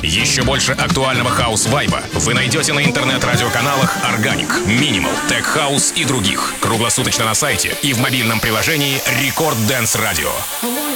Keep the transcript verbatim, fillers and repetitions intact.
Еще больше актуального хаус-вайба вы найдете на интернет-радиоканалах Organic, Minimal, Tech House и других. Круглосуточно на сайте и в мобильном приложении Record Dance Radio.